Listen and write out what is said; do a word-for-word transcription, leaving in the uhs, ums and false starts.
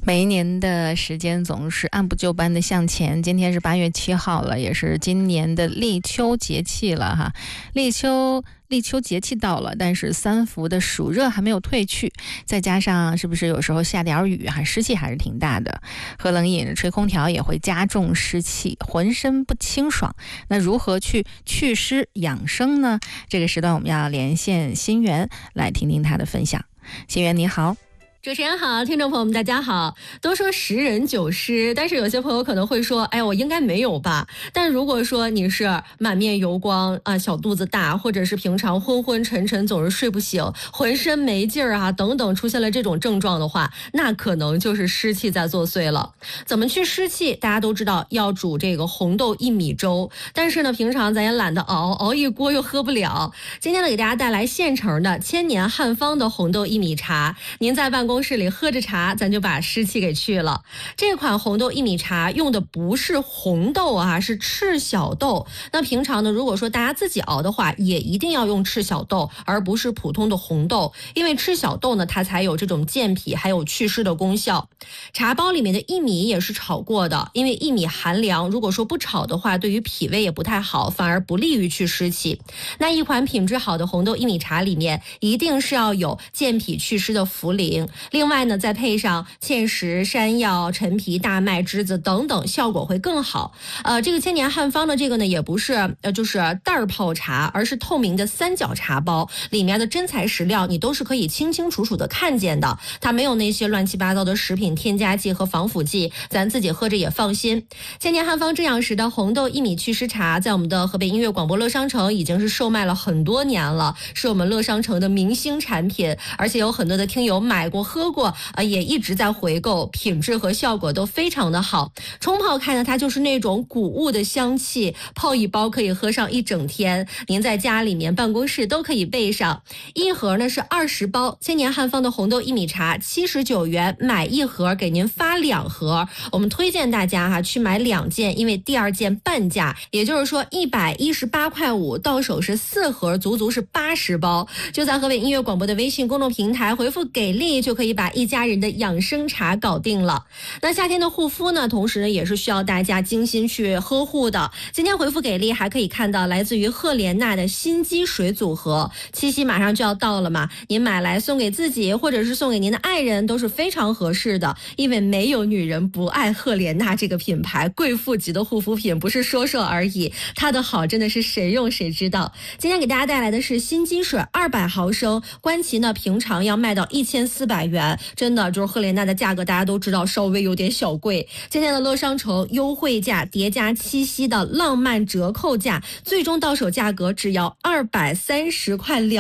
每一年的时间总是按部就班的向前，今天是八月七号了，也是今年的立秋节气了哈。立秋立秋节气到了，但是三伏的暑热还没有退去，再加上是不是有时候下点雨哈，湿气还是挺大的。喝冷饮、吹空调也会加重湿气，浑身不清爽。那如何去祛湿养生呢？这个时段我们要连线新源来听听他的分享。新源你好。 主持人好，听众朋友们大家好。都说十人九湿，但是有些朋友可能会说，哎，我应该没有吧。但如果说你是满面油光啊，小肚子大，或者是平常昏昏沉沉总是睡不醒，浑身没劲儿啊等等，出现了这种症状的话，那可能就是湿气在作祟了。怎么去湿气？大家都知道要煮这个红豆薏米粥，但是呢平常咱也懒得熬，熬一锅又喝不了。今天呢给大家带来现成的千年汉方的红豆薏米茶，您在办公公室里喝着茶，咱就把湿气给去了。这款红豆薏米茶用的不是红豆啊，是赤小豆。那平常呢，如果说大家自己熬的话，也一定要用赤小豆，而不是普通的红豆，因为赤小豆呢，它才有这种健脾还有祛湿的功效。茶包里面的薏米也是炒过的，因为薏米寒凉，如果说不炒的话，对于脾胃也不太好，反而不利于去湿气。那一款品质好的红豆薏米茶里面，一定是要有健脾祛湿的茯苓。另外呢，再配上芡实、山药、陈皮、大麦、栀子等等，效果会更好。呃，这个千年汉方的这个呢，也不是呃就是袋儿泡茶，而是透明的三角茶包，里面的真材实料你都是可以清清楚楚的看见的，它没有那些乱七八糟的食品添加剂和防腐剂，咱自己喝着也放心。千年汉方制养时的红豆薏米祛湿茶，在我们的河北音乐广播乐商城已经是售卖了很多年了，是我们乐商城的明星产品，而且有很多的听友买过喝过，呃，也一直在回购，品质和效果都非常的好。冲泡开呢，它就是那种谷物的香气，泡一包可以喝上一整天，您在家里面、办公室都可以备上。一盒呢是二十包，千年汉方的红豆薏米茶七十九元，买一盒给您发两盒。我们推荐大家哈去买两件，因为第二件半价，也就是说一百一十八块五，到手是四盒，足足是八十包。就在河北音乐广播的微信公众平台回复给力，就可以把一家人的养生茶搞定了。那夏天的护肤呢，同时呢也是需要大家精心去呵护的。今天回复给力还可以看到来自于赫莲娜的心肌水组合，七夕马上就要到了嘛，您买来送给自己或者是送给您的爱人都是非常合适的，因为没有女人不爱赫莲娜这个品牌，贵妇级的护肤品不是说说而已，它的好真的是谁用谁知道。今天给大家带来的是心肌水二百毫升，官旗呢平常要卖到一千四百元，真的就是赫莲娜的价格大家都知道稍微有点小贵。今天的乐商城优惠价叠加七夕的浪漫折扣价，最终到手价格只要二百三十块两。